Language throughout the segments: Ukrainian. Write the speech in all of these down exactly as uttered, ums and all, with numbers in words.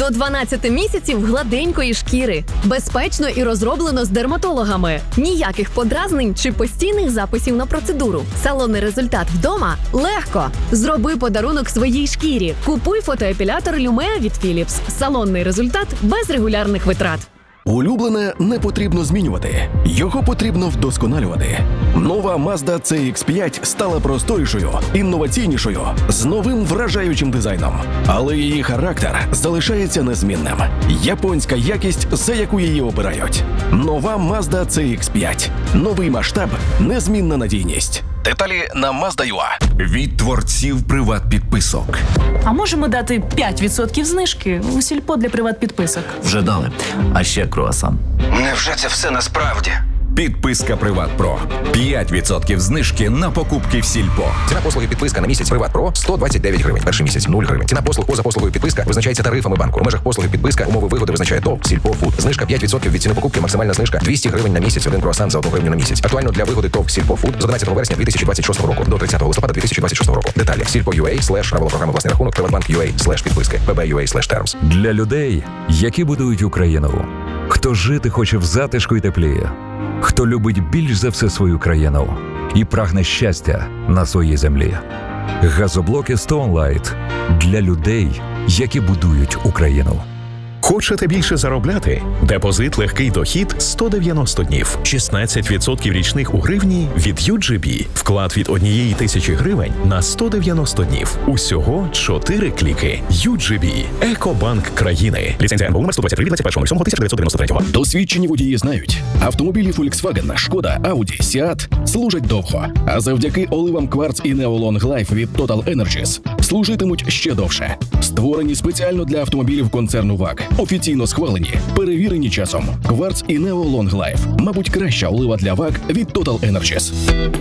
До дванадцяти місяців гладенької шкіри. Безпечно і розроблено з дерматологами. Ніяких подразнень чи постійних записів на процедуру. Салонний результат вдома легко. Зроби подарунок своїй шкірі. Купуй фотоепілятор Lumea від Philips. Салонний результат без регулярних витрат. Улюблене не потрібно змінювати. Його потрібно вдосконалювати. Нова Mazda цей ікс п'ять стала просторішою, інноваційнішою, з новим вражаючим дизайном. Але її характер залишається незмінним. Японська якість, за яку її обирають. Нова Mazda цей ікс п'ять. Новий масштаб, незмінна надійність. Деталі на Mazda точка ю а. Від творців приват-підписок. А можемо дати п'ять відсотків знижки у сільпо для приват-підписок? Вже дали. А ще круасан. Невже це все насправді? Підписка Приват Про. п'ять відсотків знижки на покупки в Сільпо. Ціна послуги підписка на місяць Приват Про сто двадцять дев'ять гривень. Перший місяць нуль гривень. Ціна послуг поза послугою підписка визначається тарифами банку. У межах послуги підписка умови вигоди визначає ТОВ Сільпо Фуд. Знижка п'ять відсотків від ціни покупки. Максимальна знижка двісті гривень на місяць. Один круасан за одну гривню на місяць. Актуально для вигоди ТОВ Сільпо Фуд з одинадцятого вересня дві тисячі двадцять шостого року до тридцятого листопада дві тисячі двадцять шостого року. Деталі сільпо.ua слеш правила програми власний рахунок приватбанк.ua слеш підписки pb.ua слеш terms. Для людей, які будують Україну. Хто жити хоче в затишку і теплі. Хто любить більш за все свою країну і прагне щастя на своїй землі. Газоблоки Stone Light для людей, які будують Україну. Хочете більше заробляти? Депозит легкий дохід сто дев'яносто днів. шістнадцять відсотків річних у гривні від ю джі бі. Вклад від однієї тисячі гривень на сто дев'яносто днів. Усього чотири кліки. ю джі бі. Екобанк країни. Ліцензія ен бе у номер сто двадцять три від двадцять першого сьомого тисяча дев'ятсот дев'яносто третього. Досвідчені водії знають, автомобілі Volkswagen, Шкода, Audi, Seat служать довго, а завдяки оливам Quartz і Neo Long Life від Total Energies служитимуть ще довше. Створені спеціально для автомобілів концерну вак. Офіційно схвалені, перевірені часом. Quartz і Neo Long Life. Мабуть, краща олива для вак від Total Energies.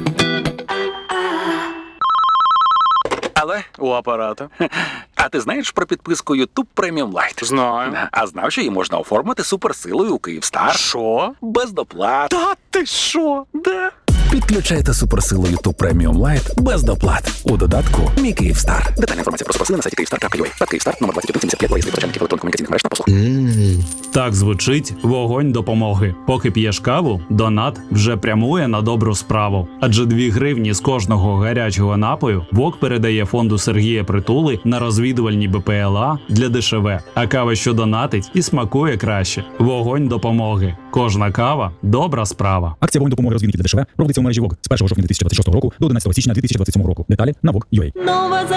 Але у апарата. А ти знаєш про підписку YouTube Premium Lite? Знаю. А знав, що її можна оформити суперсилою у Київстар? Що? Без доплат. Та ти що? Де? Підключайте суперсилу YouTube Premium Lite без доплат у додатку «Мій Київстар». Детальна інформація про суперсили на сайті київстар крапка ю а. Пад Київстар, номер двадцять один сімдесят п'ять, виїзди почальників електронно-комунікаційних мереж на послуг. Так звучить вогонь допомоги. Поки п'єш каву, донат вже прямує на добру справу. Адже дві гривні з кожного гарячого напою ВОК передає фонду Сергія Притули на розвідувальні бе пе ел а для де еш ве. А кава, що донатить, і смакує краще. Вогонь допомоги. Кожна кава – добра справа. Акція «Вогонь допомоги розвідників де еш ве» проводиться у мережі ВОК з першого жовтня дві тисячі двадцять шостого року до одинадцятого січня дві тисячі двадцять сьомого року. Деталі на вок крапка ю а. Нова